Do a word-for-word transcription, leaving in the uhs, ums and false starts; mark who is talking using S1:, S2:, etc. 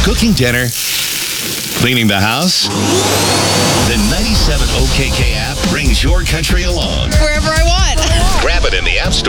S1: Cooking dinner? Cleaning the house? The ninety-seven O K K app brings your country along.
S2: Wherever I want.
S1: Grab it in the App Store.